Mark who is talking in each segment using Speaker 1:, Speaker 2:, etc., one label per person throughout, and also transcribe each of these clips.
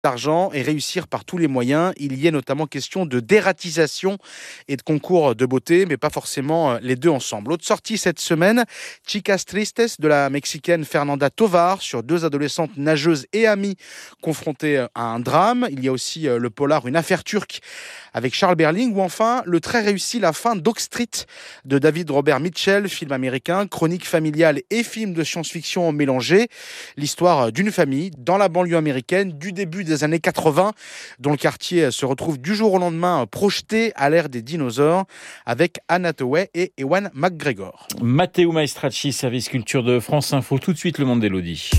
Speaker 1: d'argent et réussir par tous les moyens. Il y est notamment question de dératisation et de concours de beauté, mais pas forcément les deux ensemble. Autre sortie cette semaine, Chicas Tristes de la Mexicaine Fernanda Tovar sur deux adolescentes nageuses et amies confrontées à un drame. Il y a aussi le polar Une affaire turque avec Charles Berling, ou enfin le très réussi La fin d'Oak Street de David Robert Mitchell, film américain, chronique familiale et film de science-fiction mélangés. L'histoire d'une famille dans la banlieue américaine du début des années 80, dont le quartier se retrouve du jour au lendemain projeté à l'ère des dinosaures, avec Anne Hathaway et Ewan McGregor.
Speaker 2: Matteo Maestracci, service culture de France Info. Tout de suite, le monde d'Élodie.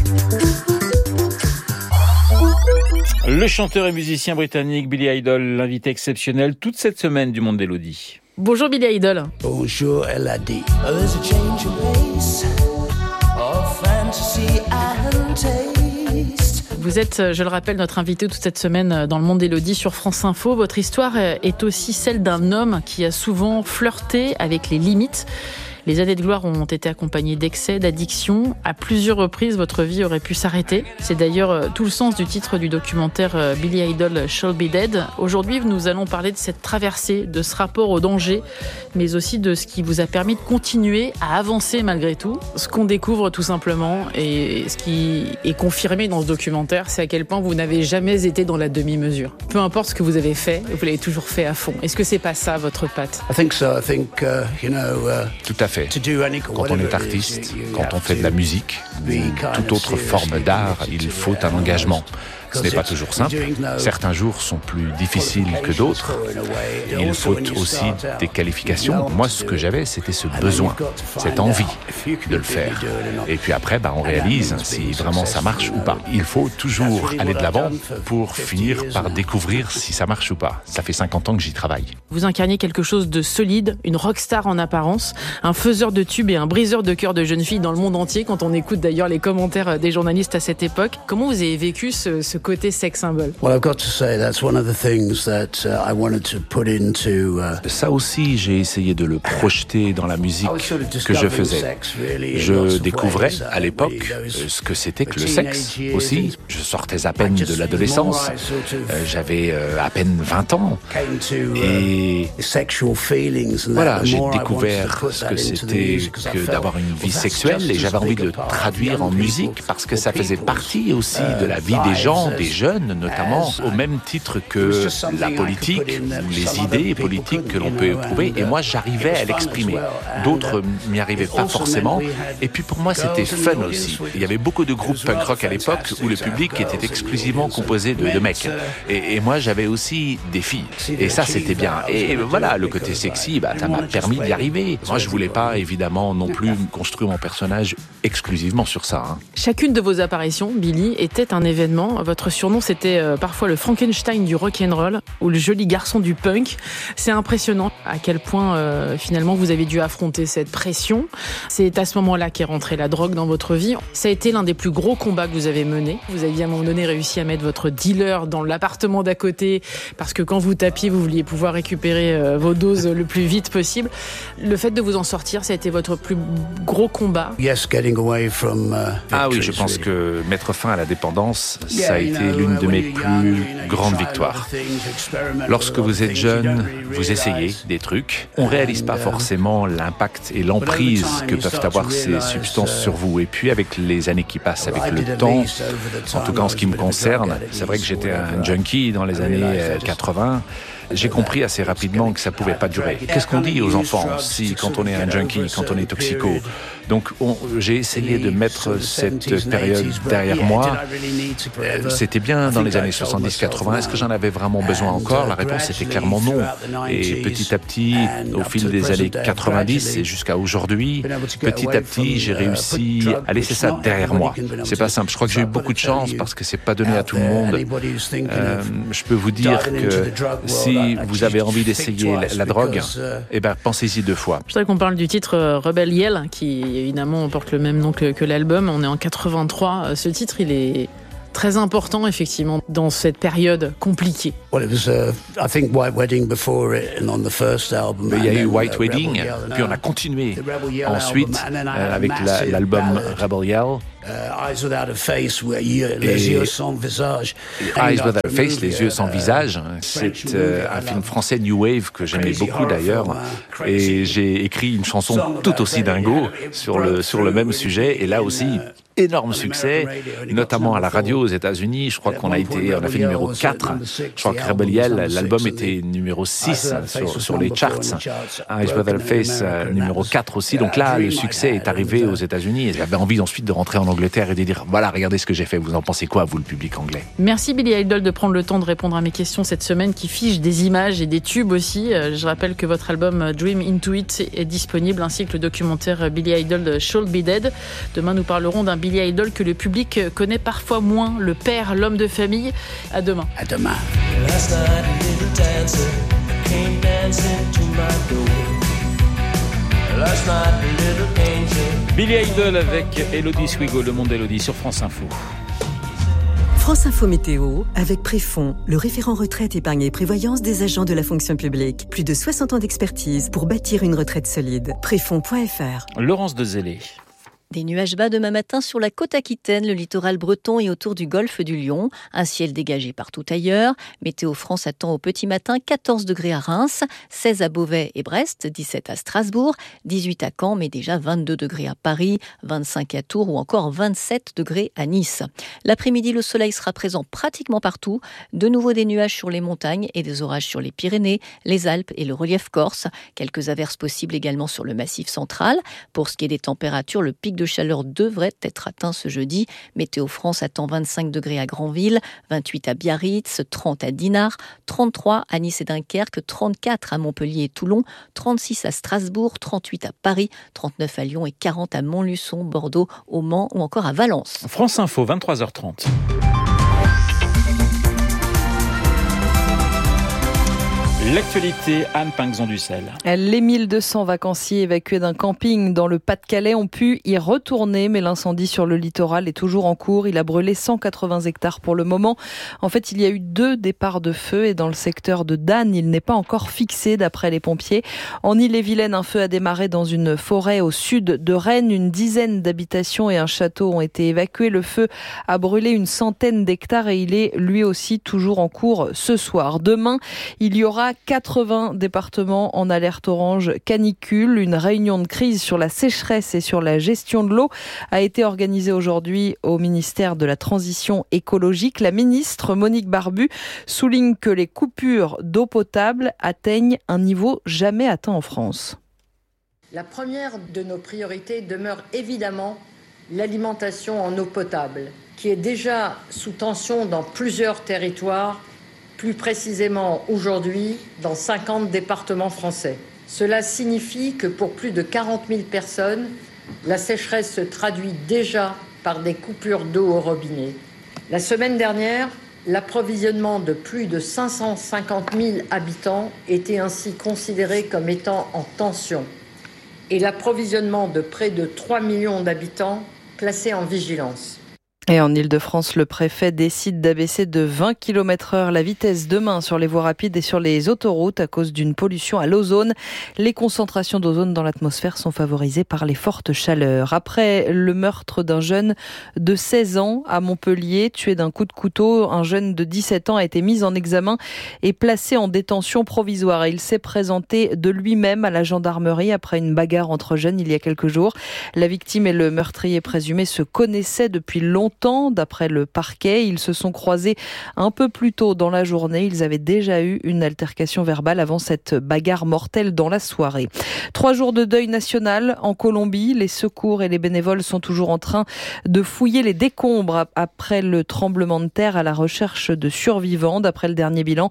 Speaker 2: Le chanteur et musicien britannique Billy Idol, l'invité exceptionnel toute cette semaine du monde d'Élodie.
Speaker 3: Bonjour Billy Idol.
Speaker 4: Bonjour Elodie. There's a change in pace of fantasy and taste.
Speaker 3: Vous êtes, je le rappelle, notre invité toute cette semaine dans le monde d'Élodie sur France Info. Votre histoire est aussi celle d'un homme qui a souvent flirté avec les limites. Les années de gloire ont été accompagnées d'excès, d'addiction. À plusieurs reprises, votre vie aurait pu s'arrêter. C'est d'ailleurs tout le sens du titre du documentaire Billy Idol Shall Be Dead. Aujourd'hui, nous allons parler de cette traversée, de ce rapport au danger, mais aussi de ce qui vous a permis de continuer à avancer malgré tout. Ce qu'on découvre tout simplement, et ce qui est confirmé dans ce documentaire, c'est à quel point vous n'avez jamais été dans la demi-mesure. Peu importe ce que vous avez fait, vous l'avez toujours fait à fond. Est-ce que c'est pas ça votre patte?
Speaker 4: I think so. I think,
Speaker 5: Tout à fait. Quand on est artiste, quand on fait de la musique, ou toute autre forme d'art, il faut un engagement. Ce n'est pas toujours simple. Certains jours sont plus difficiles que d'autres. Il faut aussi des qualifications. Moi, ce que j'avais, c'était ce besoin, cette envie de le faire. Et puis après, on réalise si vraiment ça marche ou pas. Il faut toujours aller de l'avant pour finir par découvrir si ça marche ou pas. Ça fait 50 ans que j'y travaille.
Speaker 3: Vous incarniez quelque chose de solide, une rockstar en apparence, un faiseur de tubes et un briseur de cœur de jeunes filles dans le monde entier, quand on écoute d'ailleurs les commentaires des journalistes à cette époque. Comment vous avez vécu ce côté sex symbole?
Speaker 4: well, I've got to say that's one of the things that I wanted to put into.
Speaker 5: Ça aussi, j'ai essayé de le projeter dans la musique que je faisais. Je découvrais à l'époque ce que c'était que le sexe aussi. Je sortais à peine de l'adolescence. J'avais à peine 20 ans. Et voilà, j'ai découvert ce que c'était que d'avoir une vie sexuelle, et j'avais envie de le traduire en musique parce que ça faisait partie aussi de la vie des gens, des jeunes notamment, au même titre que la politique, les idées politiques que l'on peut éprouver. Et moi, j'arrivais à l'exprimer. D'autres n'y arrivaient pas forcément. Et puis pour moi, c'était fun aussi. Il y avait beaucoup de groupes punk rock à l'époque où le public était exclusivement composé de mecs. Et moi, j'avais aussi des filles. Et ça, c'était bien. Et voilà, le côté sexy, ça m'a permis d'y arriver. Moi, je voulais pas, évidemment, non plus construire mon personnage exclusivement sur ça.
Speaker 3: Chacune de vos apparitions, Billy, était un événement. Votre surnom, c'était parfois le Frankenstein du rock'n'roll ou le joli garçon du punk. C'est impressionnant à quel point finalement vous avez dû affronter cette pression. C'est à ce moment-là qu'est rentrée la drogue dans votre vie. Ça a été l'un des plus gros combats que vous avez menés. Vous aviez à un moment donné réussi à mettre votre dealer dans l'appartement d'à côté parce que quand vous tapiez, vous vouliez pouvoir récupérer vos doses le plus vite possible. Le fait de vous en sortir, ça a été votre plus gros combat.
Speaker 4: Yes, getting away from.
Speaker 5: Ah oui, je pense que mettre fin à la dépendance, ça a été l'une de mes plus grandes victoires. Lorsque vous êtes jeune, vous essayez des trucs. On ne réalise pas forcément l'impact et l'emprise que peuvent avoir ces substances sur vous. Et puis avec les années qui passent, avec le temps, en tout cas en ce qui me concerne, c'est vrai que j'étais un junkie dans les années 80. J'ai compris assez rapidement que ça pouvait pas durer. Qu'est-ce qu'on dit aux enfants quand on est un junkie, quand on est toxico? Donc j'ai essayé de mettre cette période derrière moi. C'était bien dans les années 70-80. Est-ce que j'en avais vraiment besoin encore? La réponse était clairement non. Et petit à petit, au fil des années 90 et jusqu'à aujourd'hui, petit à petit, j'ai réussi à laisser ça derrière moi. C'est pas simple. Je crois que j'ai eu beaucoup de chance parce que c'est pas donné à tout le monde. Je peux vous dire que si vous avez envie d'essayer la drogue, pensez-y 2 fois.
Speaker 3: Je voudrais qu'on parle du titre Rebel Yell, qui évidemment porte le même nom que l'album. On est en 83. Ce titre, il est très important effectivement dans cette période compliquée.
Speaker 4: Well, it was, I think, White Wedding before it, and on the first album.
Speaker 5: Il y a eu White Wedding, puis on a continué ensuite avec l'album Rebel Yell.
Speaker 6: Eyes Without a Face, les yeux sans visage.
Speaker 5: Eyes Without a Face, les yeux sans visage. C'est un film français New Wave que j'aimais beaucoup d'ailleurs. Et j'ai écrit une chanson tout aussi dingo sur le même sujet. Et là aussi, énorme succès, notamment à la radio aux États-Unis. Je crois qu'on a fait numéro 4. Je crois que Rebel Yell, l'album était numéro 6 sur les charts. Eyes Without a Face, numéro 4 aussi. Donc là, le succès est arrivé aux États-Unis. Et j'avais envie ensuite de rentrer en Angleterre et de dire, voilà, regardez ce que j'ai fait. Vous en pensez quoi, vous, le public anglais?
Speaker 3: Merci Billy Idol de prendre le temps de répondre à mes questions cette semaine, qui fiche des images et des tubes aussi. Je rappelle que votre album Dream Into It est disponible, ainsi que le documentaire Billy Idol Should Be Dead. Demain, nous parlerons d'un Billy Idol que le public connaît parfois moins, le père, l'homme de famille. À demain.
Speaker 6: À demain.
Speaker 2: Billy Idol avec Elodie Swigo, Le Monde d'Elodie sur France Info.
Speaker 7: France Info Météo, avec Préfond, le référent retraite, épargne et prévoyance des agents de la fonction publique. Plus de 60 ans d'expertise pour bâtir une retraite solide. Préfond.fr.
Speaker 2: Laurence de Zélé.
Speaker 8: Des nuages bas demain matin sur la côte aquitaine, le littoral breton et autour du golfe du Lion. Un ciel dégagé partout ailleurs. Météo France attend au petit matin 14 degrés à Reims, 16 à Beauvais et Brest, 17 à Strasbourg, 18 à Caen, mais déjà 22 degrés à Paris, 25 à Tours ou encore 27 degrés à Nice. L'après-midi, le soleil sera présent pratiquement partout. De nouveau des nuages sur les montagnes et des orages sur les Pyrénées, les Alpes et le relief corse. Quelques averses possibles également sur le massif central. Pour ce qui est des températures, le pic de chaleur devrait être atteint ce jeudi. Météo France attend 25 degrés à Granville, 28 à Biarritz, 30 à Dinard, 33 à Nice et Dunkerque, 34 à Montpellier et Toulon, 36 à Strasbourg, 38 à Paris, 39 à Lyon et 40 à Montluçon, Bordeaux, au Mans ou encore à Valence.
Speaker 2: France Info, 23h30. L'actualité, Anne Pinxon-Dussel.
Speaker 9: Les 1200 vacanciers évacués d'un camping dans le Pas-de-Calais ont pu y retourner, mais l'incendie sur le littoral est toujours en cours. Il a brûlé 180 hectares pour le moment. En fait, il y a eu 2 départs de feu et dans le secteur de Dan, il n'est pas encore fixé d'après les pompiers. En Ille-et-Vilaine, un feu a démarré dans une forêt au sud de Rennes. Une dizaine d'habitations et un château ont été évacués. Le feu a brûlé une centaine d'hectares et il est lui aussi toujours en cours ce soir. Demain, il y aura 80 départements en alerte orange canicule. Une réunion de crise sur la sécheresse et sur la gestion de l'eau a été organisée aujourd'hui au ministère de la Transition écologique. La ministre Monique Barbu souligne que les coupures d'eau potable atteignent un niveau jamais atteint en France.
Speaker 10: La première de nos priorités demeure évidemment l'alimentation en eau potable, qui est déjà sous tension dans plusieurs territoires, plus précisément aujourd'hui dans 50 départements français. Cela signifie que pour plus de 40 000 personnes, la sécheresse se traduit déjà par des coupures d'eau au robinet. La semaine dernière, l'approvisionnement de plus de 550 000 habitants était ainsi considéré comme étant en tension et l'approvisionnement de près de 3 millions d'habitants placé en vigilance.
Speaker 9: Et en Ile-de-France, le préfet décide d'abaisser de 20 km/h la vitesse demain sur les voies rapides et sur les autoroutes à cause d'une pollution à l'ozone. Les concentrations d'ozone dans l'atmosphère sont favorisées par les fortes chaleurs. Après le meurtre d'un jeune de 16 ans à Montpellier, tué d'un coup de couteau, un jeune de 17 ans a été mis en examen et placé en détention provisoire. Il s'est présenté de lui-même à la gendarmerie après une bagarre entre jeunes il y a quelques jours. La victime et le meurtrier présumé se connaissaient depuis longtemps. D'après le parquet, ils se sont croisés un peu plus tôt dans la journée. Ils avaient déjà eu une altercation verbale avant cette bagarre mortelle dans la soirée. 3 jours de deuil national en Colombie. Les secours et les bénévoles sont toujours en train de fouiller les décombres après le tremblement de terre à la recherche de survivants. D'après le dernier bilan,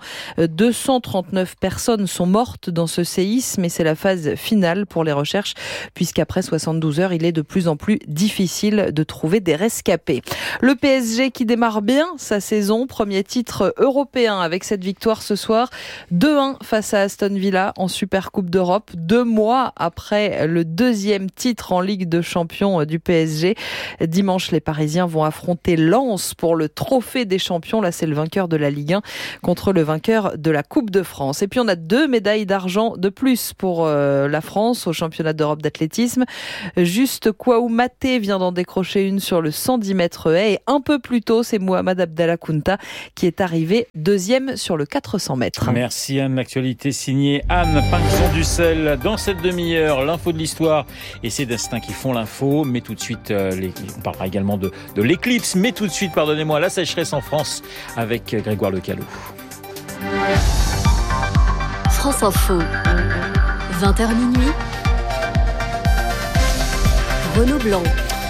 Speaker 9: 239 personnes sont mortes dans ce séisme et c'est la phase finale pour les recherches puisqu'après 72 heures, il est de plus en plus difficile de trouver des rescapés. Le PSG qui démarre bien sa saison, premier titre européen avec cette victoire ce soir, 2-1 face à Aston Villa en Supercoupe d'Europe, 2 mois après le deuxième titre en Ligue de Champions du PSG. Dimanche, les Parisiens vont affronter Lens pour le trophée des champions. Là, c'est le vainqueur de la Ligue 1 contre le vainqueur de la Coupe de France. Et puis, on a 2 médailles d'argent de plus pour la France au championnat d'Europe d'athlétisme. Juste Kouaoumate vient d'en décrocher une sur le 110 mètres haies. Et un peu plus tôt, c'est Mohamed Abdallah Kounta qui est arrivé deuxième sur le 400 mètres.
Speaker 2: Merci Anne. L'actualité signée Anne Pinxon-Dussel. Dans cette demi-heure, l'info de l'histoire et ses destins qui font l'info. Mais tout de suite, on parlera également de l'éclipse. Mais tout de suite, pardonnez-moi, la sécheresse en France avec Grégoire Lecalot.
Speaker 11: France Info, 20h minuit. Renaud Blanc.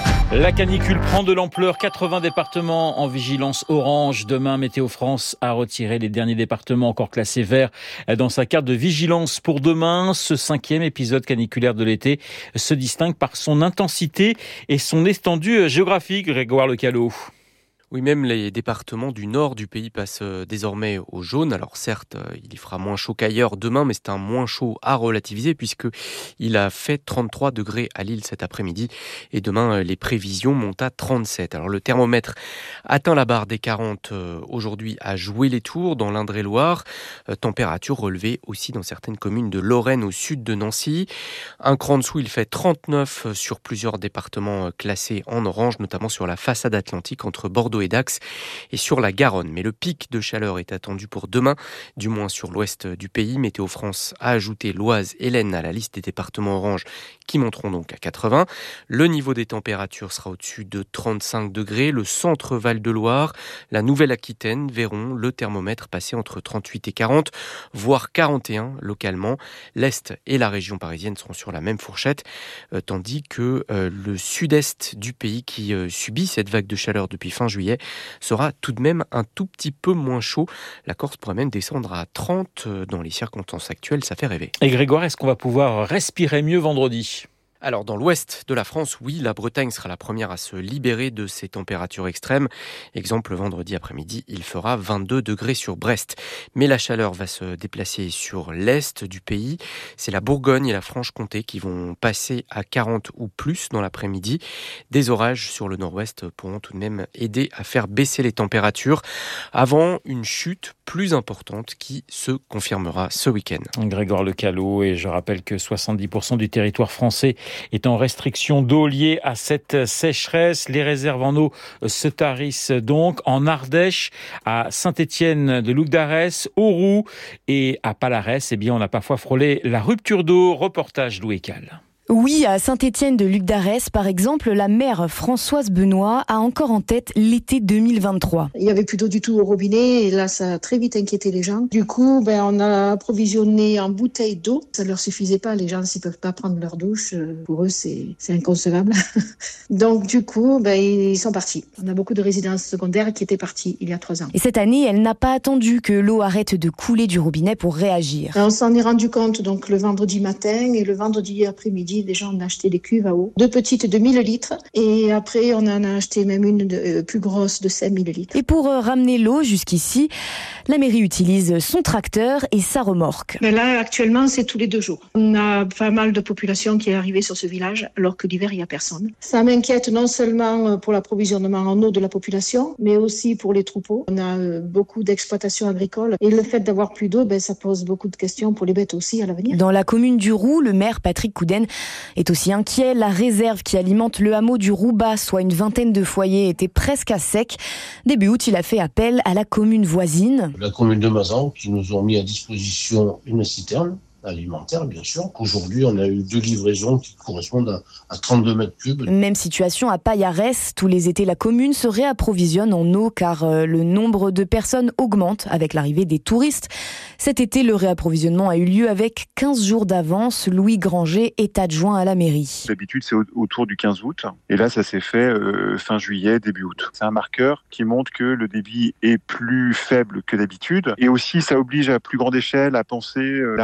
Speaker 2: La canicule prend de l'ampleur, 80 départements en vigilance orange. Demain, Météo France a retiré les derniers départements encore classés verts dans sa carte de vigilance pour demain. Ce 5e épisode caniculaire de l'été se distingue par son intensité et son étendue géographique, Grégoire Lecalot.
Speaker 12: Oui, même les départements du nord du pays passent désormais au jaune. Alors certes, il y fera moins chaud qu'ailleurs demain, mais c'est un moins chaud à relativiser puisque il a fait 33 degrés à Lille cet après-midi. Et demain, les prévisions montent à 37. Alors le thermomètre atteint la barre des 40 aujourd'hui à Joué-les-Tours, dans l'Indre-et-Loire. Température relevée aussi dans certaines communes de Lorraine au sud de Nancy. Un cran dessous, il fait 39 sur plusieurs départements classés en orange, notamment sur la façade atlantique entre Bordeaux et Dax et sur la Garonne. Mais le pic de chaleur est attendu pour demain, du moins sur l'ouest du pays. Météo France a ajouté l'Oise et l'Aisne à la liste des départements orange qui monteront donc à 80. Le niveau des températures sera au-dessus de 35 degrés. Le centre Val-de-Loire, la Nouvelle-Aquitaine verront le thermomètre passer entre 38 et 40, voire 41 localement. L'Est et la région parisienne seront sur la même fourchette, tandis que le sud-est du pays qui subit cette vague de chaleur depuis fin juillet sera tout de même un tout petit peu moins chaud. La Corse pourrait même descendre à 30 dans les circonstances actuelles, ça fait rêver.
Speaker 2: Et Grégoire, est-ce qu'on va pouvoir respirer mieux vendredi ?
Speaker 12: Alors dans l'ouest de la France, oui, la Bretagne sera la première à se libérer de ces températures extrêmes. Exemple, vendredi après-midi, il fera 22 degrés sur Brest. Mais la chaleur va se déplacer sur l'est du pays. C'est la Bourgogne et la Franche-Comté qui vont passer à 40 ou plus dans l'après-midi. Des orages sur le nord-ouest pourront tout de même aider à faire baisser les températures avant une chute plus importante qui se confirmera ce week-end.
Speaker 2: Grégoire Lecalot, et je rappelle que 70% du territoire français est en restriction d'eau liée à cette sécheresse. Les réserves en eau se tarissent donc en Ardèche, à Saint-Étienne de Lugdarès, Auroux et à Palarès. Eh bien, on a parfois frôlé la rupture d'eau. Reportage Louis Cal.
Speaker 13: Oui, à Saint-Étienne de Lugdarès, par exemple, la maire Françoise Benoît a encore en tête l'été 2023.
Speaker 14: Il n'y avait plus d'eau du tout au robinet et là, ça a très vite inquiété les gens. Du coup, on a approvisionné en bouteilles d'eau. Ça ne leur suffisait pas. Les gens, s'ils ne peuvent pas prendre leur douche, pour eux, c'est inconcevable. Donc, du coup, ils sont partis. On a beaucoup de résidences secondaires qui étaient parties il y a 3 ans.
Speaker 13: Et cette année, elle n'a pas attendu que l'eau arrête de couler du robinet pour réagir.
Speaker 14: On s'en est rendu compte donc le vendredi matin et le vendredi après-midi. Déjà, on a acheté des cuves à eau, 2 petites de 1000 litres et après, on en a acheté même une plus grosse de 5000 litres.
Speaker 13: Et pour ramener l'eau jusqu'ici, la mairie utilise son tracteur et sa remorque.
Speaker 14: Mais là, actuellement, c'est tous les 2 jours. On a pas mal de population qui est arrivée sur ce village alors que l'hiver, il n'y a personne. Ça m'inquiète non seulement pour l'approvisionnement en eau de la population, mais aussi pour les troupeaux. On a beaucoup d'exploitations agricoles et le fait d'avoir plus d'eau, ça pose beaucoup de questions pour les bêtes aussi à l'avenir.
Speaker 13: Dans la commune du Roux, le maire Patrick Couden est aussi inquiet. La réserve qui alimente le hameau du Roubat, soit une vingtaine de foyers, était presque à sec. Début août, il a fait appel à la commune voisine.
Speaker 15: La commune de Mazan qui nous ont mis à disposition une citerne alimentaire, bien sûr. Aujourd'hui, on a eu 2 livraisons qui correspondent à 32 mètres cubes.
Speaker 13: Même situation à Payarès. Tous les étés, la commune se réapprovisionne en eau car le nombre de personnes augmente avec l'arrivée des touristes. Cet été, le réapprovisionnement a eu lieu avec 15 jours d'avance. Louis Granger est adjoint à la mairie.
Speaker 16: D'habitude, c'est autour du 15 août. Et là, ça s'est fait fin juillet, début août. C'est un marqueur qui montre que le débit est plus faible que d'habitude. Et aussi, ça oblige à plus grande échelle à penser la récupération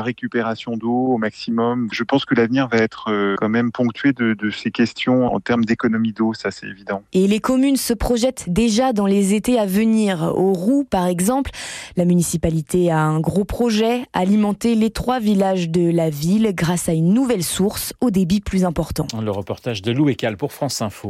Speaker 16: récupération d'eau au maximum. Je pense que l'avenir va être quand même ponctué de ces questions en termes d'économie d'eau, ça c'est évident.
Speaker 13: Et les communes se projettent déjà dans les étés à venir. Au Roux, par exemple, la municipalité a un gros projet, alimenter les 3 villages de la ville grâce à une nouvelle source au débit plus important.
Speaker 2: Le reportage de Lou Ecal pour France Info.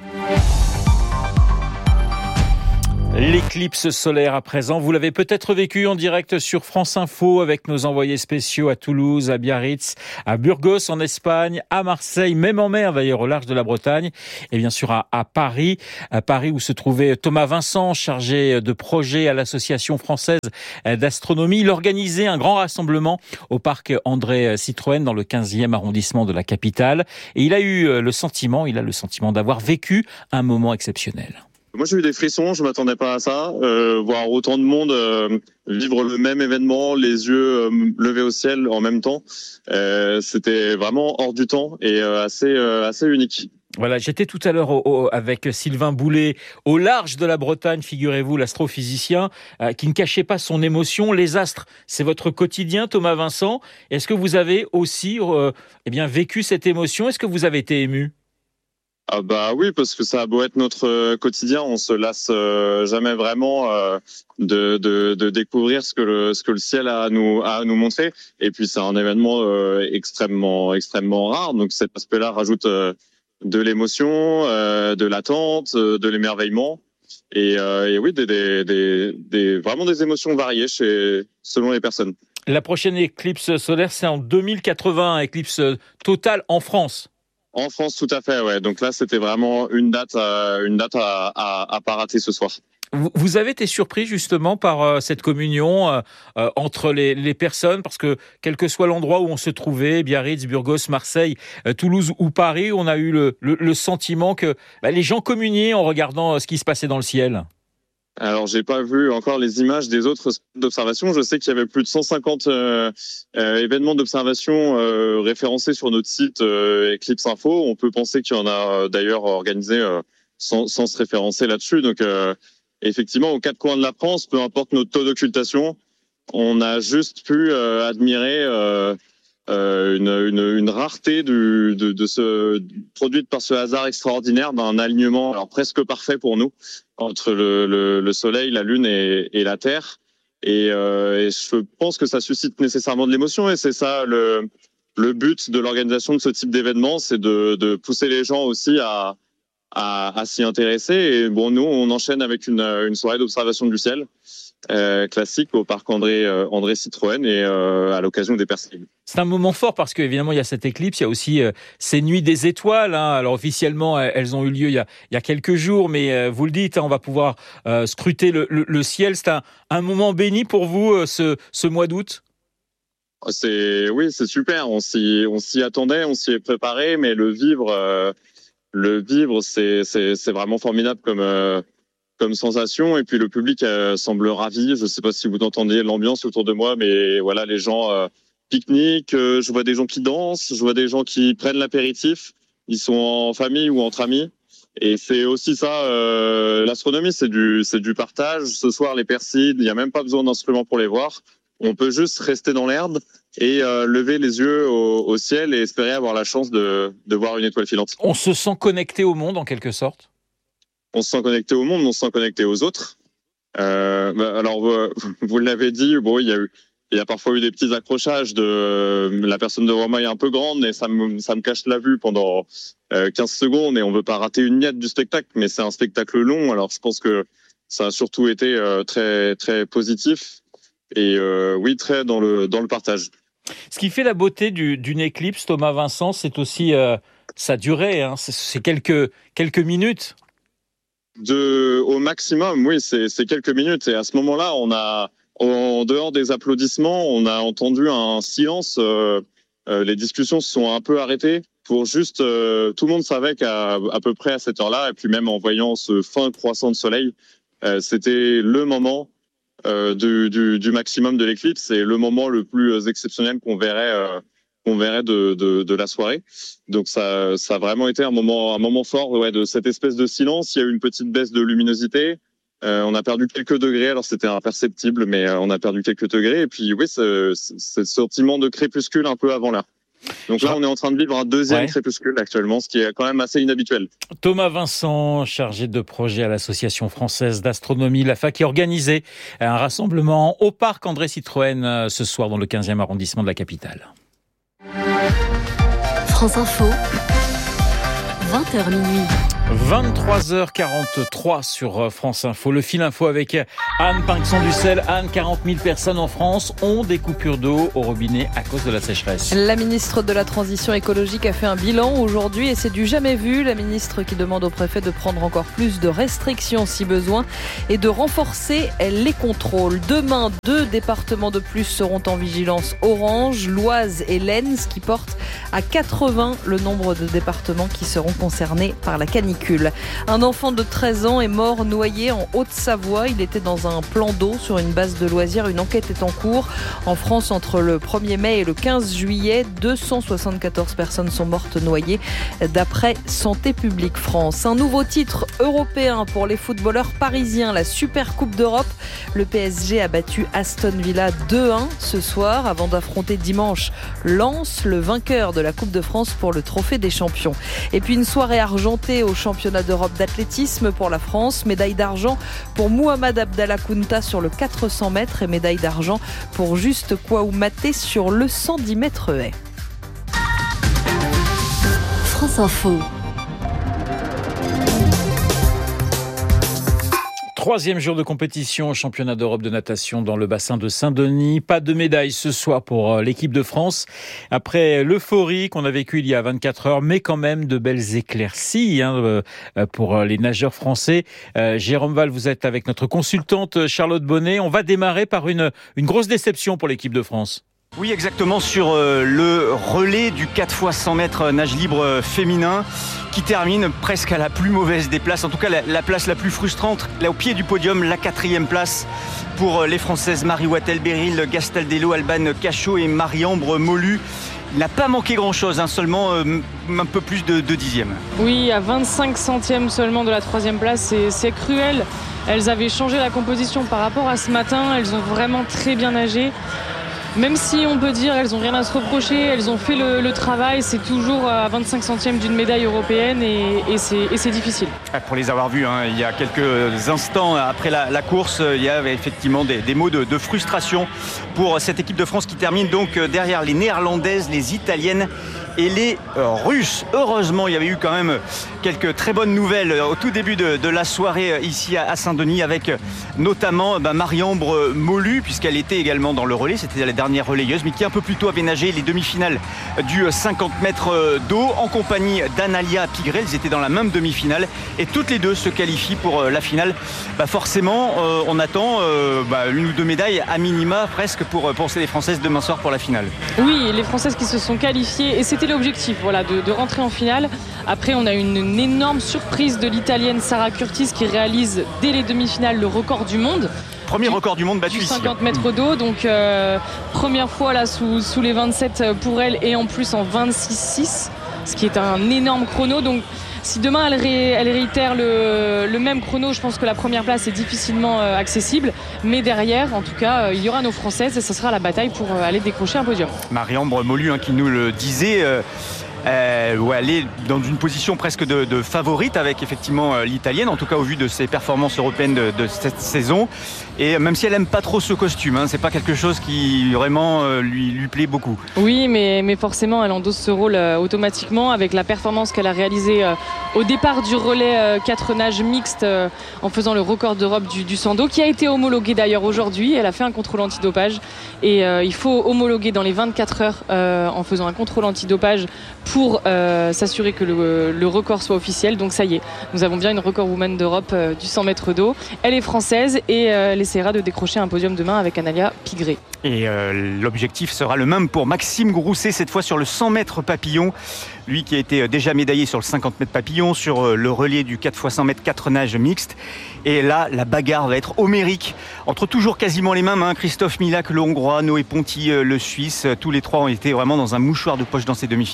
Speaker 2: L'éclipse solaire à présent, vous l'avez peut-être vécu en direct sur France Info avec nos envoyés spéciaux à Toulouse, à Biarritz, à Burgos en Espagne, à Marseille, même en mer d'ailleurs au large de la Bretagne et bien sûr à Paris où se trouvait Thomas Vincent, chargé de projet à l'Association française d'astronomie. Il organisait un grand rassemblement au parc André Citroën dans le 15e arrondissement de la capitale et il a le sentiment d'avoir vécu un moment exceptionnel.
Speaker 17: Moi, j'ai eu des frissons, je m'attendais pas à ça. Voir autant de monde vivre le même événement, les yeux levés au ciel en même temps, c'était vraiment hors du temps et assez unique.
Speaker 2: Voilà, j'étais tout à l'heure avec Sylvain Boulet au large de la Bretagne, figurez-vous, l'astrophysicien, qui ne cachait pas son émotion. Les astres, c'est votre quotidien, Thomas Vincent. Est-ce que vous avez aussi vécu cette émotion ? Est-ce que vous avez été ému ?
Speaker 17: Ah bah oui, parce que ça a beau être notre quotidien, on se lasse jamais vraiment de découvrir ce que le ciel a à nous montrer. Et puis c'est un événement extrêmement rare, donc cet aspect-là rajoute de l'émotion, de l'attente, de l'émerveillement. Et oui, vraiment des émotions variées selon les personnes.
Speaker 2: La prochaine éclipse solaire, c'est en 2080, éclipse totale en France.
Speaker 17: En France, tout à fait, ouais. Donc là, c'était vraiment une date à pas rater ce soir.
Speaker 2: Vous avez été surpris justement par cette communion entre les personnes, parce que quel que soit l'endroit où on se trouvait, Biarritz, Burgos, Marseille, Toulouse ou Paris, on a eu le sentiment que les gens communiaient en regardant ce qui se passait dans le ciel.
Speaker 17: Alors, j'ai pas vu encore les images des autres d'observation. Je sais qu'il y avait plus de 150 événements d'observation référencés sur notre site Eclipse Info. On peut penser qu'il y en a d'ailleurs organisé sans se référencer là-dessus. Donc, effectivement, aux 4 coins de la France, peu importe notre taux d'occultation, on a juste pu admirer une rareté de ce produite par ce hasard extraordinaire d'un alignement alors presque parfait pour nous entre le Soleil, la Lune et la Terre. Et je pense que ça suscite nécessairement de l'émotion et c'est ça le but de l'organisation de ce type d'événement, c'est de pousser les gens aussi à s'y intéresser. Et bon, nous, on enchaîne avec une soirée d'observation du ciel classique au parc André Citroën et à l'occasion des Perséides.
Speaker 2: C'est un moment fort parce qu'évidemment, il y a cette éclipse, il y a aussi ces nuits des étoiles. Alors officiellement, elles ont eu lieu il y a quelques jours, mais vous le dites, on va pouvoir scruter le ciel. C'est un moment béni pour vous, ce mois d'août ?
Speaker 17: Oui, c'est super. On s'y attendait, on s'y est préparé, mais le vivre, c'est vraiment formidable comme sensation. Et puis le public semble ravi. Je ne sais pas si vous entendez l'ambiance autour de moi, mais voilà, les gens pique-nique. Je vois des gens qui dansent, je vois des gens qui prennent l'apéritif. Ils sont en famille ou entre amis. Et c'est aussi ça, l'astronomie, c'est du partage. Ce soir, les Perséides, il n'y a même pas besoin d'instruments pour les voir. On peut juste rester dans l'herbe et lever les yeux au ciel et espérer avoir la chance de voir une étoile filante.
Speaker 2: On se sent connecté au monde en quelque sorte ?
Speaker 17: On se sent connecté au monde, on se sent connecté aux autres. Alors, vous l'avez dit, bon, il y a parfois eu des petits accrochages la personne devant moi est un peu grande et ça me cache la vue pendant 15 secondes et on veut pas rater une miette du spectacle, mais c'est un spectacle long. Alors, je pense que ça a surtout été très, très positif et oui, très dans le partage.
Speaker 2: Ce qui fait la beauté d'une éclipse, Thomas Vincent, c'est aussi sa durée. Hein. C'est quelques minutes.
Speaker 17: Au maximum, oui, c'est quelques minutes. Et à ce moment-là, en dehors des applaudissements, on a entendu un silence. Les discussions se sont un peu arrêtées pour juste... tout le monde savait qu'à peu près à cette heure-là, et puis même en voyant ce fin croissant de soleil, c'était le moment du maximum de l'éclipse et le moment le plus exceptionnel qu'on verrait de la soirée. Donc ça a vraiment été un moment fort, ouais, de cette espèce de silence. Il y a eu une petite baisse de luminosité, On a perdu quelques degrés, alors c'était imperceptible, mais on a perdu quelques degrés. Et puis oui, ce sentiment de crépuscule un peu avant l'heure. Donc là, on est en train de vivre un deuxième crépuscule actuellement, ce qui est quand même assez inhabituel.
Speaker 2: Thomas Vincent, chargé de projet à l'Association française d'astronomie, l'AFA, qui a organisé un rassemblement au parc André Citroën ce soir dans le 15e arrondissement de la capitale.
Speaker 11: France Info, 20h minuit.
Speaker 2: 23h43 sur France Info. Le fil info avec Anne Pinxon-Dussel. Anne, 40 000 personnes en France ont des coupures d'eau au robinet à cause de la sécheresse.
Speaker 9: La ministre de la Transition écologique a fait un bilan aujourd'hui et c'est du jamais vu. La ministre qui demande au préfet de prendre encore plus de restrictions si besoin et de renforcer les contrôles. Demain, 2 départements de plus seront en vigilance orange, l'Oise et l'Aisne, ce qui porte à 80 le nombre de départements qui seront concernés par la canicule. Un enfant de 13 ans est mort noyé en Haute-Savoie. Il était dans un plan d'eau sur une base de loisirs. Une enquête est en cours. En France, entre le 1er mai et le 15 juillet, 274 personnes sont mortes noyées, d'après Santé publique France. Un nouveau titre européen pour les footballeurs parisiens, la Super Coupe d'Europe. Le PSG a battu Aston Villa 2-1 ce soir, avant d'affronter dimanche Lens, le vainqueur de la Coupe de France pour le Trophée des Champions. Et puis une soirée argentée au championnat d'Europe d'athlétisme pour la France. Médaille d'argent pour Mohamed Abdallah Kounta sur le 400 mètres et médaille d'argent pour Juste Kouaoumaté sur le 110 mètres haies.
Speaker 11: France Info.
Speaker 2: 3e jour de compétition au championnat d'Europe de natation dans le bassin de Saint-Denis. Pas de médaille ce soir pour l'équipe de France. Après l'euphorie qu'on a vécue il y a 24 heures, mais quand même de belles éclaircies pour les nageurs français. Jérôme Val, vous êtes avec notre consultante Charlotte Bonnet. On va démarrer par une grosse déception pour l'équipe de France.
Speaker 18: Oui, exactement, sur le relais du 4x100 mètres nage libre féminin qui termine presque à la plus mauvaise des places, en tout cas la place la plus frustrante, là au pied du podium, la 4e place pour les Françaises Marie Wattel-Beryl, Gastaldello, Alban Cachot et Marie-Ambre Molu. Il n'a pas manqué grand-chose, seulement un peu plus de dixièmes.
Speaker 19: Oui, à 25 centièmes seulement de la 3e place, c'est cruel. Elles avaient changé la composition par rapport à ce matin, elles ont vraiment très bien nagé. Même si on peut dire elles n'ont rien à se reprocher, elles ont fait le travail, c'est toujours à 25 centièmes d'une médaille européenne et c'est difficile.
Speaker 18: Pour les avoir vus, il y a quelques instants après la course, il y avait effectivement des mots de frustration pour cette équipe de France qui termine donc derrière les Néerlandaises, les Italiennes et les Russes. Heureusement, il y avait eu quand même quelques très bonnes nouvelles au tout début de la soirée ici à Saint-Denis, avec notamment Marie-Ambre Molu, puisqu'elle était également dans le relais, c'était la dernière relayeuse, mais qui un peu plus tôt avait nagé les demi-finales du 50 mètres d'eau en compagnie d'Analia Pigré. Elles étaient dans la même demi-finale et toutes les deux se qualifient pour la finale. Forcément, on attend une ou deux médailles à minima presque pour les Françaises demain soir pour la finale.
Speaker 19: Oui, les Françaises qui se sont qualifiées et c'était l'objectif, de rentrer en finale. Après, on a une énorme surprise de l'Italienne Sarah Curtis qui réalise dès les demi-finales le record du monde.
Speaker 18: Premier record du monde battu ici.
Speaker 19: 50 mètres d'eau, donc première fois là sous les 27 pour elle et en plus en 26,6, ce qui est un énorme chrono. Donc si demain elle réitère le même chrono, je pense que la première place est difficilement accessible. Mais derrière, en tout cas, il y aura nos Françaises et ce sera la bataille pour aller décrocher un podium.
Speaker 18: Marie-Ambre Molu qui nous le disait. Elle est dans une position presque de favorite avec effectivement l'italienne, en tout cas au vu de ses performances européennes de cette saison. Et même si elle aime pas trop ce costume, c'est pas quelque chose qui vraiment lui plaît beaucoup.
Speaker 19: Oui, mais forcément elle endosse ce rôle automatiquement avec la performance qu'elle a réalisée au départ du relais 4 nages mixte en faisant le record d'Europe du 100 dos, qui a été homologué d'ailleurs aujourd'hui. Elle a fait un contrôle antidopage et il faut homologuer dans les 24 heures en faisant un contrôle antidopage pour s'assurer que le record soit officiel. Donc ça y est, nous avons bien une record woman d'Europe du 100 mètres d'eau. Elle est française et elle essaiera de décrocher un podium demain avec Analia Pigré.
Speaker 18: Et l'objectif sera le même pour Maxime Grousset, cette fois sur le 100 mètres papillon. Lui qui a été déjà médaillé sur le 50 mètres papillon, sur le relais du 4x100 mètres 4 nages mixte. Et là, la bagarre va être homérique entre toujours quasiment les mêmes. Christophe Milak, le Hongrois, Noé Ponty, le Suisse. Tous les trois ont été vraiment dans un mouchoir de poche dans ces demi-finales.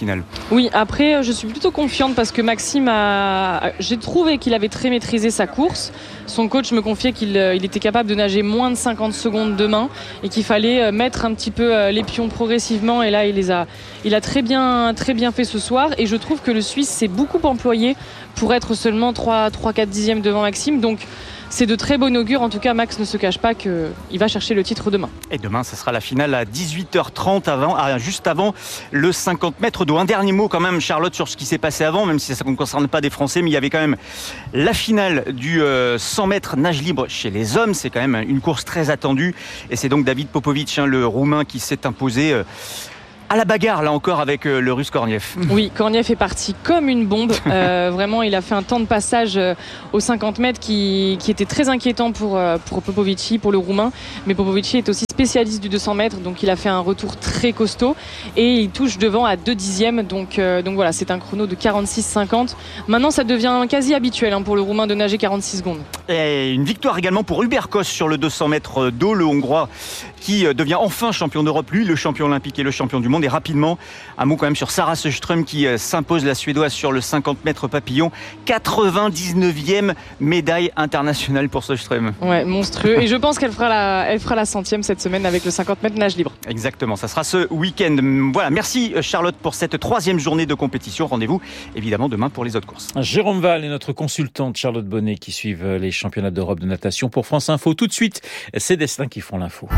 Speaker 19: Oui, après, je suis plutôt confiante parce que Maxime j'ai trouvé qu'il avait très maîtrisé sa course. Son coach me confiait qu'il était capable de nager moins de 50 secondes demain et qu'il fallait mettre un petit peu les pions progressivement. Et là, il a très bien fait ce soir. Et je trouve que le Suisse s'est beaucoup employé pour être seulement 3-4 dixièmes devant Maxime. Donc, c'est de très bon augure. En tout cas, Max ne se cache pas qu'il va chercher le titre demain.
Speaker 18: Et demain, ce sera la finale à 18h30, juste avant le 50 mètres d'eau. Un dernier mot quand même, Charlotte, sur ce qui s'est passé avant, même si ça ne concerne pas des Français, mais il y avait quand même la finale du 100 mètres nage libre chez les hommes. C'est quand même une course très attendue. Et c'est donc David Popovic, le Roumain, qui s'est imposé à la bagarre, là encore, avec le Russe Korniev.
Speaker 19: Oui, Korniev est parti comme une bombe. Vraiment, il a fait un temps de passage aux 50 mètres qui était très inquiétant pour Popovici, pour le Roumain. Mais Popovici est aussi spécialiste du 200 mètres, donc il a fait un retour très costaud. Et il touche devant à 2 dixièmes. Donc voilà, c'est un chrono de 46,50. Maintenant, ça devient quasi habituel pour le Roumain de nager 46 secondes.
Speaker 18: Et une victoire également pour Hubert Kos sur le 200 mètres d'eau, le Hongrois qui devient enfin champion d'Europe, lui, le champion olympique et le champion du monde. Et rapidement, un mot quand même sur Sarah Sjöström qui s'impose, la Suédoise, sur le 50 mètres papillon. 99e médaille internationale pour Sjöström.
Speaker 19: Ouais, monstrueux. Et je pense qu'elle fera la 100e cette semaine avec le 50 mètres nage libre.
Speaker 18: Exactement, ça sera ce week-end. Voilà, merci Charlotte pour cette 3e journée de compétition. Rendez-vous évidemment demain pour les autres courses.
Speaker 2: Jérôme Val est notre consultante, Charlotte Bonnet, qui suivent les championnats d'Europe de natation pour France Info. Tout de suite, c'est Destins qui font l'info.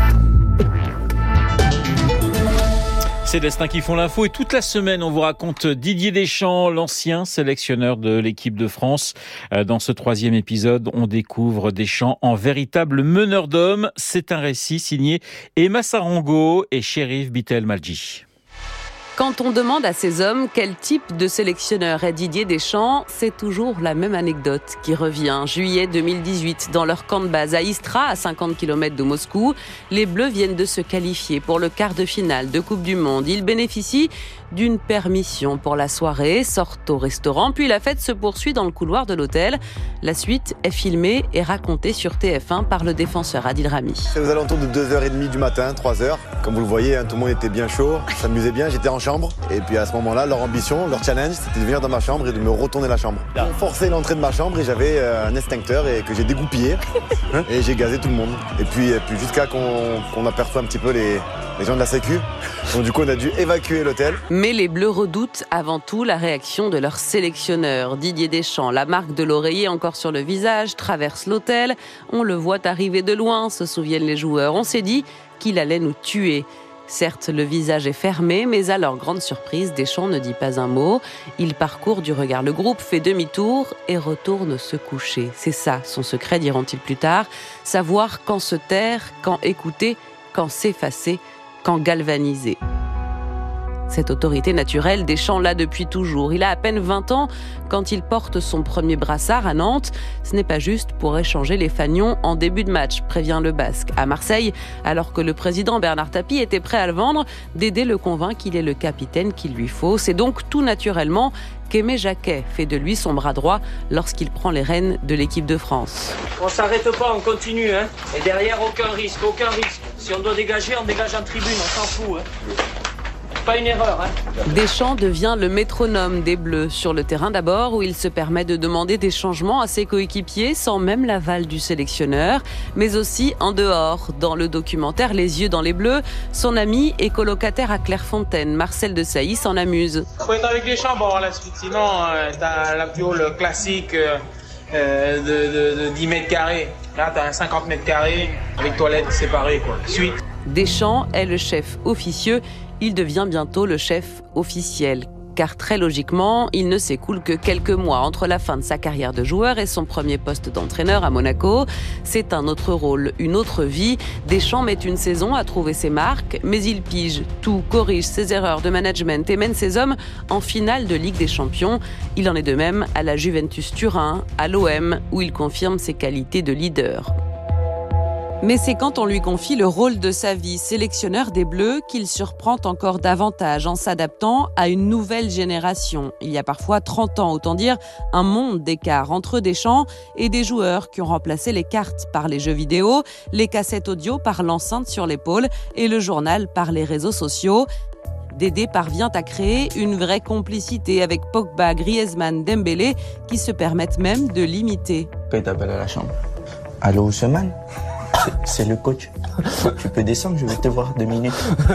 Speaker 2: C'est Destins qui font l'info et toute la semaine, on vous raconte Didier Deschamps, l'ancien sélectionneur de l'équipe de France. Dans ce 3e épisode, on découvre Deschamps en véritable meneur d'hommes. C'est un récit signé Emma Sarango et Chérif Bitelmadji.
Speaker 20: Quand on demande à ces hommes quel type de sélectionneur est Didier Deschamps, c'est toujours la même anecdote qui revient. Juillet 2018, dans leur camp de base à Istra, à 50 km de Moscou, les Bleus viennent de se qualifier pour le quart de finale de Coupe du Monde. Ils bénéficient d'une permission pour la soirée, sortent au restaurant, puis la fête se poursuit dans le couloir de l'hôtel. La suite est filmée et racontée sur TF1 par le défenseur Adil Rami.
Speaker 21: C'est aux alentours de 2h30 du matin, 3h. Comme vous le voyez, tout le monde était bien chaud, s'amusait bien, j'étais en chambre. Et puis à ce moment-là, leur ambition, leur challenge, c'était de venir dans ma chambre et de me retourner la chambre. Ils ont forcé l'entrée de ma chambre et j'avais un extincteur et que j'ai dégoupillé. Et j'ai gazé tout le monde. Et puis jusqu'à qu'on aperçoit un petit peu les gens de la Sécu. Donc du coup, on a dû évacuer l'hôtel.
Speaker 20: Mais les Bleus redoutent avant tout la réaction de leur sélectionneur. Didier Deschamps, la marque de l'oreiller encore sur le visage, traverse l'hôtel. On le voit arriver de loin, se souviennent les joueurs. On s'est dit qu'il allait nous tuer. Certes, le visage est fermé, mais à leur grande surprise, Deschamps ne dit pas un mot. Il parcourt du regard le groupe, fait demi-tour et retourne se coucher. C'est ça son secret, diront-ils plus tard. Savoir quand se taire, quand écouter, quand s'effacer, quand galvaniser. Cette autorité naturelle, Deschamps l'a depuis toujours. Il a à peine 20 ans quand il porte son premier brassard à Nantes. Ce n'est pas juste pour échanger les fanions en début de match, prévient le Basque. À Marseille, alors que le président Bernard Tapie était prêt à le vendre, Dédé le convainc qu'il est le capitaine qu'il lui faut. C'est donc tout naturellement qu'Aimé Jacquet fait de lui son bras droit lorsqu'il prend les rênes de l'équipe de France.
Speaker 22: On s'arrête pas, on continue. Et derrière, aucun risque, aucun risque. Si on doit dégager, on dégage en tribune, on s'en fout. Pas une erreur.
Speaker 20: Deschamps devient le métronome des Bleus sur le terrain d'abord, où il se permet de demander des changements à ses coéquipiers sans même l'aval du sélectionneur, mais aussi en dehors. Dans le documentaire Les yeux dans les Bleus, son ami et colocataire à Clairefontaine, Marcel Desailly, s'en amuse.
Speaker 22: Faut être avec Deschamps pour avoir la suite, sinon t'as la piole classique de 10 mètres carrés. Là t'as un 50 mètres carrés avec toilettes séparées. Suite.
Speaker 20: Deschamps est le chef officieux. Il devient bientôt le chef officiel, car très logiquement, il ne s'écoule que quelques mois entre la fin de sa carrière de joueur et son premier poste d'entraîneur à Monaco. C'est un autre rôle, une autre vie. Deschamps met une saison à trouver ses marques, mais il pige tout, corrige ses erreurs de management et mène ses hommes en finale de Ligue des Champions. Il en est de même à la Juventus Turin, à l'OM, où il confirme ses qualités de leader. Mais c'est quand on lui confie le rôle de sa vie, sélectionneur des Bleus, qu'il surprend encore davantage en s'adaptant à une nouvelle génération. Il y a parfois 30 ans, autant dire un monde d'écart entre Deschamps et des joueurs qui ont remplacé les cartes par les jeux vidéo, les cassettes audio par l'enceinte sur l'épaule et le journal par les réseaux sociaux. Dédé parvient à créer une vraie complicité avec Pogba, Griezmann, Dembélé, qui se permettent même de l'imiter.
Speaker 1: Quand il t'appelle à la chambre, allô Ousmane, c'est le coach. Tu peux descendre, je vais te voir 2 minutes.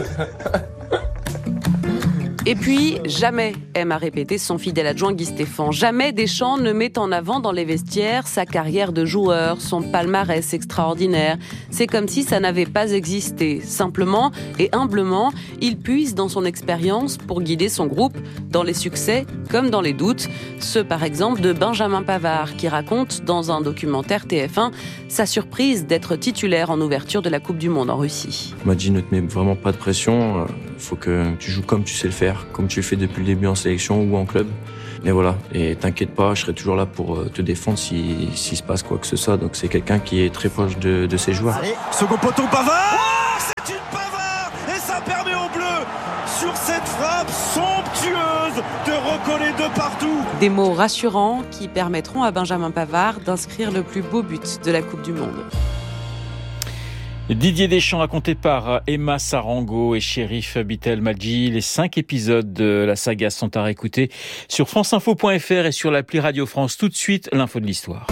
Speaker 20: Et puis, jamais, aime à répéter son fidèle adjoint Guy Stéphane, jamais Deschamps ne met en avant dans les vestiaires sa carrière de joueur, son palmarès extraordinaire. C'est comme si ça n'avait pas existé. Simplement et humblement, il puise dans son expérience pour guider son groupe, dans les succès comme dans les doutes. Ceux, par exemple, de Benjamin Pavard, qui raconte dans un documentaire TF1 sa surprise d'être titulaire en ouverture de la Coupe du Monde en Russie.
Speaker 4: Il m'a dit, ne te mets vraiment pas de pression, faut que tu joues comme tu sais le faire, comme tu le fais depuis le début en sélection ou en club. Et voilà, et t'inquiète pas, je serai toujours là pour te défendre s'il se passe quoi que ce soit. Donc c'est quelqu'un qui est très proche de ses joueurs.
Speaker 23: Allez, second poteau Pavard, c'est une Pavard, et ça permet aux Bleus, sur cette frappe somptueuse, de recoller de partout.
Speaker 20: Des mots rassurants qui permettront à Benjamin Pavard d'inscrire le plus beau but de la Coupe du Monde.
Speaker 2: Didier Deschamps, raconté par Emma Sarango et Chérif Bitelmadji. Les 5 épisodes de la saga sont à réécouter sur franceinfo.fr et sur l'appli Radio France. Tout de suite, l'info de l'histoire.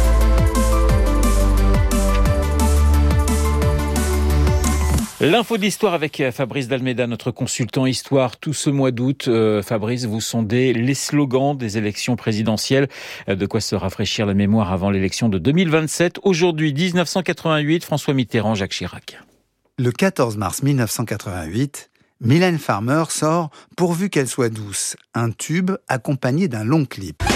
Speaker 2: L'info de l'histoire avec Fabrice Dalméda, notre consultant histoire. Tout ce mois d'août, Fabrice, vous sondez les slogans des élections présidentielles. De quoi se rafraîchir la mémoire avant l'élection de 2027. Aujourd'hui, 1988, François Mitterrand, Jacques Chirac.
Speaker 24: Le 14 mars 1988, Mylène Farmer sort « Pourvu qu'elle soit douce », un tube accompagné d'un long clip.